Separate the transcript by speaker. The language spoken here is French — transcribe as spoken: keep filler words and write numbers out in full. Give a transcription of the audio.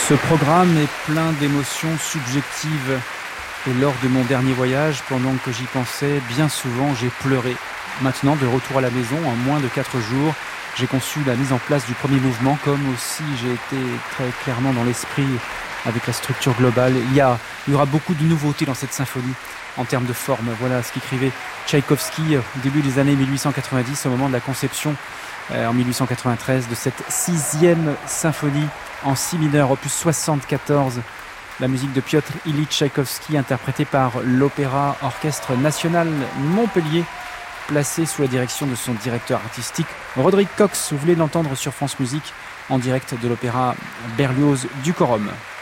Speaker 1: Ce programme est plein d'émotions subjectives. Et lors de mon dernier voyage, pendant que j'y pensais, bien souvent j'ai pleuré. Maintenant, de retour à la maison, en moins de quatre jours, j'ai conçu la mise en place du premier mouvement, comme aussi j'ai été très clairement dans l'esprit avec la structure globale. Il y, a, il y aura beaucoup de nouveautés dans cette symphonie en termes de forme. Voilà ce qu'écrivait Tchaïkovski au début des années mille huit cent quatre-vingt-dix, au moment de la conception euh, en mille huit cent quatre-vingt-treize de cette sixième symphonie en si mineur, opus soixante-quatorze. La musique de Piotr Ilyich Tchaïkovski, interprétée par l'Opéra Orchestre National Montpellier, placé sous la direction de son directeur artistique, Roderick Cox. Vous venez d'entendre sur France Musique, en direct de l'Opéra Berlioz du Quorum.